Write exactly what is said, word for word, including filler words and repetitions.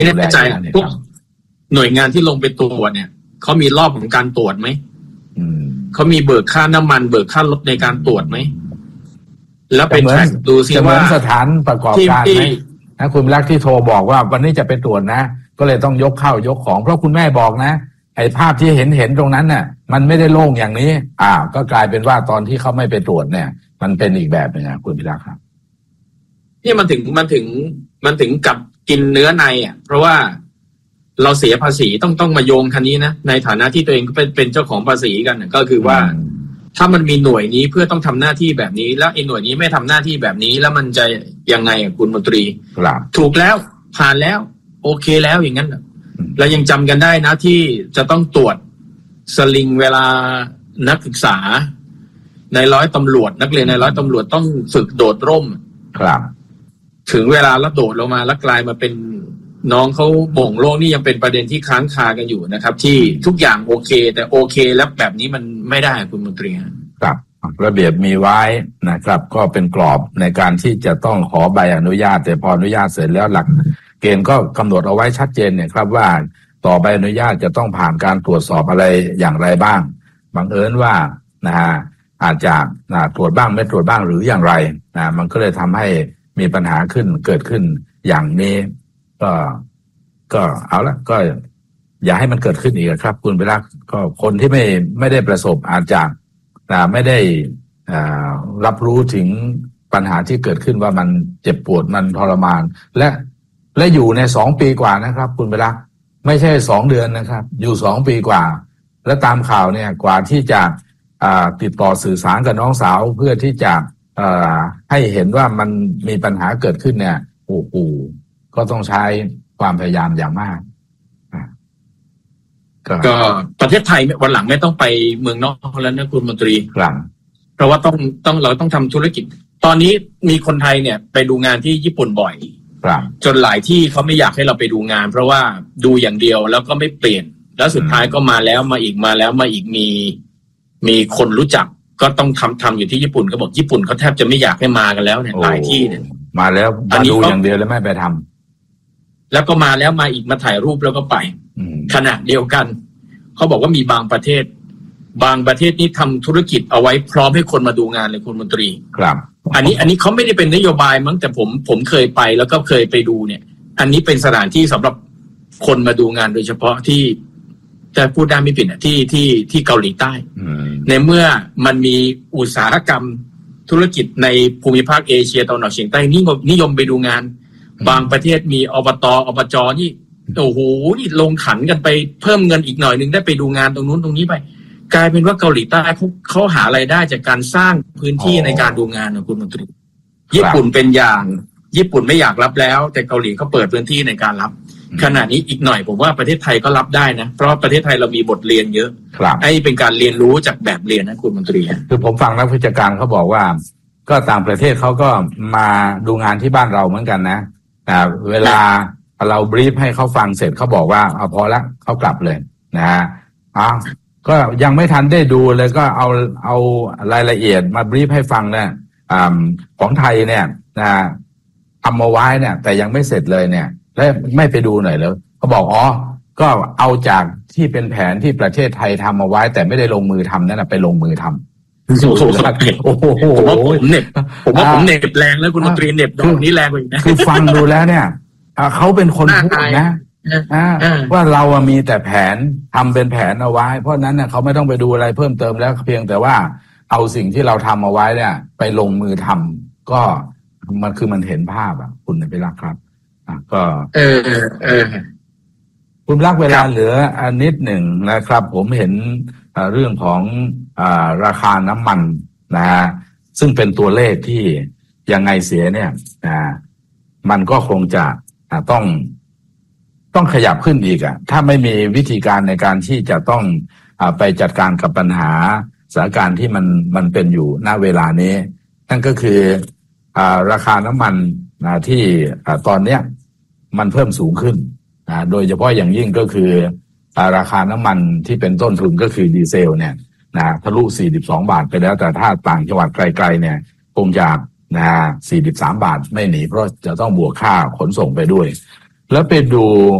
แน่ใจพวกหน่วยงานที่ลงไปตรวจเนี่ยเขามีรอบของการตรวจไหมเขามีเบิกค่าน้ำมันเบิกค่ารถในการตรวจไหมแล้วไปแทร็กดูซิว่าสถานประกอบการไหมนะคุณรักที่โทรบอกว่าวันนี้จะไปตรวจนะก็เลยต้องยกข้าวยกของเพราะคุณแม่บอกนะไอ้ภาพที่เห็นเห็นตรงนั้นน่ะมันไม่ได้โล่งอย่างนี้อ่าก็กลายเป็นว่าตอนที่เขาไม่ไปตรวจเนี่ยมันเป็นอีกแบบนึงนะคุณพิรักษ์ครับนี่มันถึงมันถึงมันถึงกับกินเนื้อในอ่ะเพราะว่าเราเสียภาษีต้องต้องมาโยงคันนี้นะในฐานะที่ตัวเองก็เป็นเป็นเจ้าของภาษีกันนะก็คือว่าถ้ามันมีหน่วยนี้เพื่อต้องทำหน้าที่แบบนี้แล้วไอ้หน่วยนี้ไม่ทำหน้าที่แบบนี้แล้วมันจะยังไงอ่ะคุณมนตรีถูกแล้วผ่านแล้วโอเคแล้วอย่างนั้นเรายังจำกันได้นะที่จะต้องตรวจสลิงเวลานักศึกษาในร้อยตำรวจนักเรียนในร้อยตำรวจต้องฝึกโดดร่มครับถึงเวลาแล้วโดดลงมาแล้วกลายมาเป็นน้องเขาบ่งโลกนี่ยังเป็นประเด็นที่ค้างคากันอยู่นะครับที่ทุกอย่างโอเคแต่โอเคแล้วแบบนี้มันไม่ได้คุณมนตรีครับระเบียบมีไว้นะครับก็เป็นกรอบในการที่จะต้องขอใบอนุญาตแต่พออนุญาตเสร็จแล้วหลักเกณฑ์ก็กำหนดเอาไว้ชัดเจนเนี่ยครับว่าต่อใบอนุญาตจะต้องผ่านการตรวจสอบอะไรอย่างไรบ้างบังเอิญว่านะฮะอาจจะตรวจบ้างไม่ตรวจบ้างหรืออย่างไรนะมันก็เลยทำให้มีปัญหาขึ้นเกิดขึ้นอย่างนี้ก็ก็เอาละก็อย่าให้มันเกิดขึ้นอีกครับคุณวิรักษ์ก็คนที่ไม่ไม่ได้ประสบอาจจะไม่ได้รับรู้ถึงปัญหาที่เกิดขึ้นว่ามันเจ็บปวดมันทรมานและและอยู่ในสองปีกว่านะครับคุณวิรักษ์ไม่ใช่สองเดือนนะครับอยู่สองปีกว่าและตามข่าวเนี่ยกว่าที่จะติดต่อสื่อสารกับน้องสาวเพื่อที่จะให้เห็นว่ามันมีปัญหาเกิดขึ้นเนี่ยโอ้โหก็ต้องใช้ความพยายามอย่างมากก็ประเทศไทยวันหลังไม่ต้องไปเมืองนอกแล้วนะคุณมนตรีครับเพราะว่าต้องต้องเราต้องทำธุรกิจตอนนี้มีคนไทยเนี่ยไปดูงานที่ญี่ปุ่นบ่อยครับจนหลายที่เขาไม่อยากให้เราไปดูงานเพราะว่าดูอย่างเดียวแล้วก็ไม่เปลี่ยนแล้วสุดท้ายก็มาแล้วมาอีกมาแล้วมาอีกมีมีคนรู้จักก็ต้องทำทำอยู่ที่ญี่ปุ่นก็บอกญี่ปุ่นเขาแทบจะไม่อยากให้มากันแล้วเนี่ยหลายที่เนี่ยมาแล้วมาดูอย่างเดียวแล้วไม่ไปทำแล้วก็มาแล้วมาอีกมาถ่ายรูปแล้วก็ไปขณะเดียวกันเขาบอกว่ามีบางประเทศบางประเทศนี้ทำธุรกิจเอาไว้พร้อมให้คนมาดูงานเลยคุณมนตรีครับอันนี้อันนี้เขาไม่ได้เป็นนโยบายมั้งแต่ผมผมเคยไปแล้วก็เคยไปดูเนี่ยอันนี้เป็นสถานที่สำหรับคนมาดูงานโดยเฉพาะที่จะพูดได้ไม่ผิดอ่ะที่ที่ที่เกาหลีใต้ในเมื่อมันมีอุตสาหกรรมธุรกิจในภูมิภาคเอเชียตะวันออกเฉียงใต้นิยมนิยมไปดูงานบางประเทศมีอบตอบจนี่โอ้โหนี่ลงขันกันไปเพิ่มเงินอีกหน่อยนึงได้ไปดูงานตรงนู้นตรงนี้ไปกลายเป็นว่าเกาหลีใต้เขาเขาหารายได้จากการสร้างพื้นที่ในการดูงานนะคุณมนตรีญี่ปุ่นเป็นอย่างญี่ปุ่นไม่อยากรับแล้วแต่เกาหลีเขาเปิดพื้นที่ในการรับขณะนี้อีกหน่อยผมว่าประเทศไทยก็รับได้นะเพราะประเทศไทยเรามีบทเรียนเยอะไอ้เป็นการเรียนรู้จากแบบเรียนนะคุณมนตรีคือผมฟังนักวิชาการเขาบอกว่าก็ต่างประเทศเขาก็มาดูงานที่บ้านเราเหมือนกันนะแต่เวลาเราบรีฟให้เขาฟังเสร็จเขาบอกว่าเอาพอละเขากลับเลยนะฮะอ๋อก็ยังไม่ทันได้ดูเลยก็เอาเอารายละเอียดมาบรีฟให้ฟังเนี่ยอ่าของไทยเนี่ยนะทำมาไว้เนี่ยแต่ยังไม่เสร็จเลยเนี่ยแล้วไม่ไปดูหน่อยเลยเขาบอกอ๋อก็เอาจากที่เป็นแผนที่ประเทศไทยทำมาไว้แต่ไม่ได้ลงมือทำนั่นแหละไปลงมือทำโอ้โหผมว่าผมเน็บผมว่าผมเน็บแรงแล้วคุณมนตรีเน็บดอกนี้แรงกว่าอีกนะคือฟังดูแล้วเนี่ยเขาเป็นคนพูดนะว่าเรามีแต่แผนทำเป็นแผนเอาไว้เพราะนั้นเนี่ยเขาไม่ต้องไปดูอะไรเพิ่มเติมแล้วเพียงแต่ว่าเอาสิ่งที่เราทำเอาไว้เนี่ยไปลงมือทำก็มันคือมันเห็นภาพอ่ะคุณนายพิรักษ์ครับอ่ะก็เออเออคุณรักเวลาเหลืออันนิดหนึ่งนะครับผมเห็นเรื่องของราคาน้ำมันนะฮะซึ่งเป็นตัวเลขที่ยังไงเสียเนี่ยนะมันก็คงจะต้องต้องขยับขึ้นอีกอ่ะถ้าไม่มีวิธีการในการที่จะต้องอ่าไปจัดการกับปัญหาสถานการณ์ที่มันมันเป็นอยู่ณเวลานี้นั่นก็คืออ่าราคาน้ำมันนะที่อ่าตอนเนี้ยมันเพิ่มสูงขึ้นอ่าโดยเฉพาะอย่างยิ่งก็คืออ่าราคาน้ำมันที่เป็นต้นทุนก็คือดีเซลเนี่ยนะทะลุสี่สิบสองบาทไปแล้วแต่ถ้าต่างจังหวัดไกลๆเนี่ยคงจะนะสี่สิบสามบาทไม่หนีเพราะจะต้องบวกค่าขนส่งไปด้วยแล้วไปดู